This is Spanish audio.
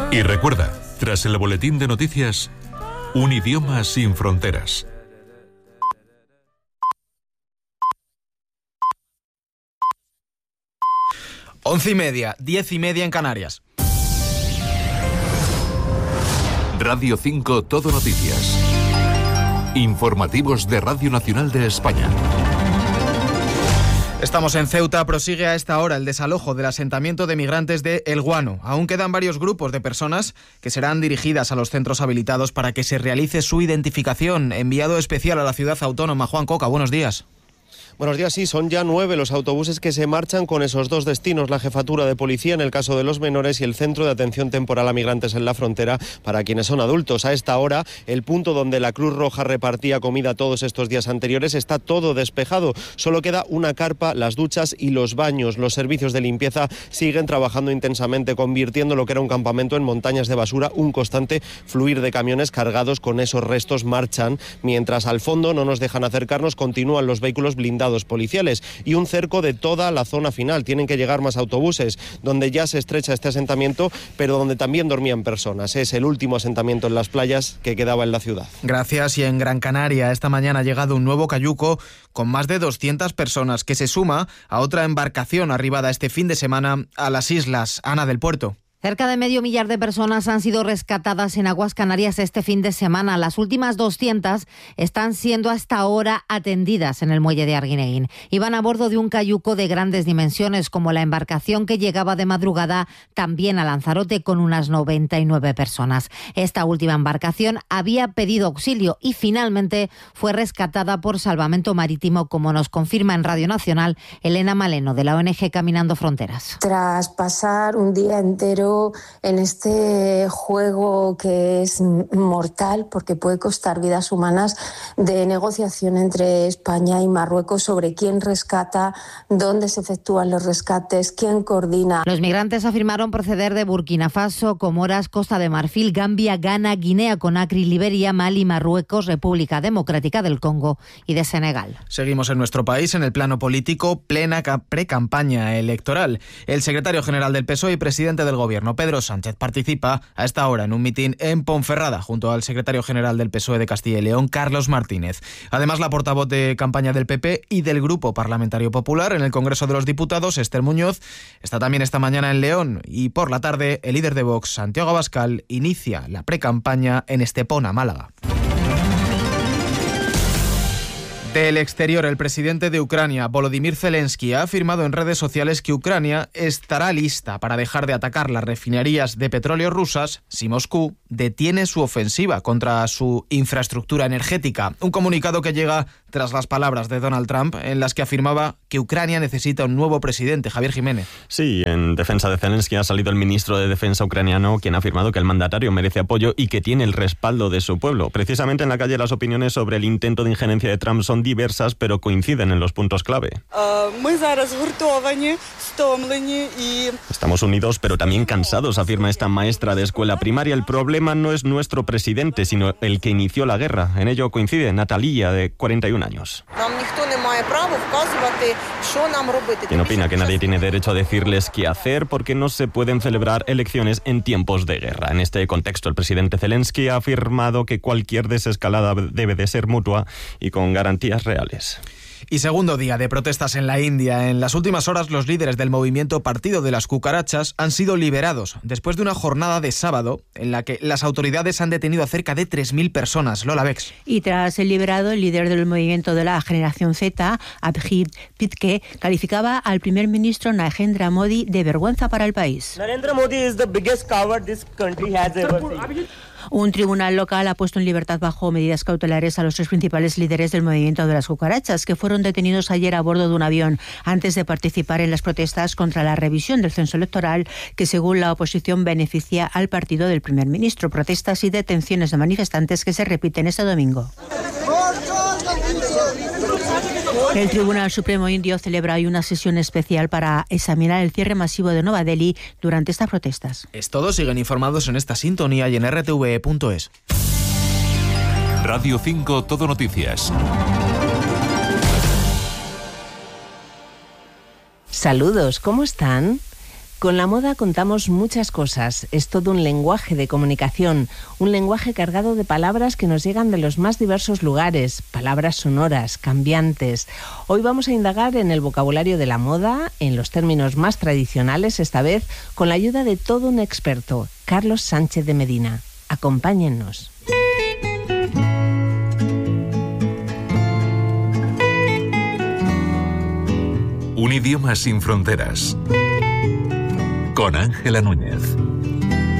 Y recuerda, tras el boletín de noticias, un idioma sin fronteras. 11:30, 10:30 en Canarias. Radio 5 Todo Noticias. Informativos de Radio Nacional de España. Estamos en Ceuta. Prosigue a esta hora el desalojo del asentamiento de migrantes de El Guano. Aún quedan varios grupos de personas que serán dirigidas a los centros habilitados para que se realice su identificación. Enviado especial a la ciudad autónoma, Juan Coca, buenos días. Buenos días, sí, son ya 9 los autobuses que se marchan con esos dos destinos, la jefatura de policía en el caso de los menores y el centro de atención temporal a migrantes en la frontera para quienes son adultos. A esta hora, el punto donde la Cruz Roja repartía comida todos estos días anteriores está todo despejado. Solo queda una carpa, las duchas y los baños. Los servicios de limpieza siguen trabajando intensamente, convirtiendo lo que era un campamento en montañas de basura. Un constante fluir de camiones cargados con esos restos marchan, mientras al fondo no nos dejan acercarnos, continúan los vehículos blindados policiales y un cerco de toda la zona final. Tienen que llegar más autobuses, donde ya se estrecha este asentamiento, pero donde también dormían personas. Es el último asentamiento en las playas que quedaba en la ciudad. Gracias. Y en Gran Canaria esta mañana ha llegado un nuevo cayuco con más de 200 personas, que se suma a otra embarcación arribada este fin de semana a las islas. Ana del Puerto. Cerca de medio millar de personas han sido rescatadas en aguas canarias este fin de semana. Las últimas 200 están siendo hasta ahora atendidas en el muelle de Arguineguín. Iban a bordo de un cayuco de grandes dimensiones, como la embarcación que llegaba de madrugada también a Lanzarote con unas 99 personas. Esta última embarcación había pedido auxilio y finalmente fue rescatada por Salvamento Marítimo, como nos confirma en Radio Nacional Elena Maleno, de la ONG Caminando Fronteras. Tras pasar un día entero en este juego que es mortal porque puede costar vidas humanas, de negociación entre España y Marruecos sobre quién rescata, dónde se efectúan los rescates, quién coordina. Los migrantes afirmaron proceder de Burkina Faso, Comoras, Costa de Marfil, Gambia, Ghana, Guinea Conakry, Liberia, Mali, Marruecos, República Democrática del Congo y de Senegal. Seguimos en nuestro país en el plano político, plena precampaña electoral. El secretario general del PSOE y presidente del Gobierno, Pedro Sánchez, participa a esta hora en un mitin en Ponferrada junto al secretario general del PSOE de Castilla y León, Carlos Martínez. Además, la portavoz de campaña del PP y del Grupo Parlamentario Popular en el Congreso de los Diputados, Esther Muñoz, está también esta mañana en León, y por la tarde el líder de Vox, Santiago Abascal, inicia la precampaña en Estepona, Málaga. Del exterior, el presidente de Ucrania, Volodymyr Zelensky, ha afirmado en redes sociales que Ucrania estará lista para dejar de atacar las refinerías de petróleo rusas si Moscú detiene su ofensiva contra su infraestructura energética. Un comunicado que llega tras las palabras de Donald Trump, en las que afirmaba que Ucrania necesita un nuevo presidente. Javier Jiménez. Sí, en defensa de Zelensky ha salido el ministro de Defensa ucraniano, quien ha afirmado que el mandatario merece apoyo y que tiene el respaldo de su pueblo. Precisamente en la calle, las opiniones sobre el intento de injerencia de Trump son diversas, pero coinciden en los puntos clave. Estamos unidos, pero también cansados, afirma esta maestra de escuela primaria. El problema no es nuestro presidente, sino el que inició la guerra. En ello coincide Natalia, de 41 años. Quien opina que nadie tiene derecho a decirles qué hacer porque no se pueden celebrar elecciones en tiempos de guerra. En este contexto, el presidente Zelensky ha afirmado que cualquier desescalada debe de ser mutua y con garantías reales. Y segundo día de protestas en la India. En las últimas horas, los líderes del movimiento Partido de las Cucarachas han sido liberados después de una jornada de sábado en la que las autoridades han detenido a cerca de 3.000 personas. Lola Bex. Y tras el liberado, el líder del movimiento de la generación Z, Abhijit Pitke, calificaba al primer ministro Narendra Modi de vergüenza para el país. Narendra Modi is the biggest coward this country has ever seen. Un tribunal local ha puesto en libertad bajo medidas cautelares a los tres principales líderes del movimiento de las cucarachas, que fueron detenidos ayer a bordo de un avión antes de participar en las protestas contra la revisión del censo electoral que, según la oposición, beneficia al partido del primer ministro. Protestas y detenciones de manifestantes que se repiten este domingo. El Tribunal Supremo Indio celebra hoy una sesión especial para examinar el cierre masivo de Nueva Delhi durante estas protestas. Es todo. Siguen informados en esta sintonía y en rtve.es. Radio 5 Todo Noticias. Saludos, ¿cómo están? Con la moda contamos muchas cosas. Es todo un lenguaje de comunicación, un lenguaje cargado de palabras que nos llegan de los más diversos lugares, palabras sonoras, cambiantes. Hoy vamos a indagar en el vocabulario de la moda, en los términos más tradicionales, esta vez con la ayuda de todo un experto, Carlos Sánchez de Medina. Acompáñennos. Un idioma sin fronteras. Con Ángela Núñez.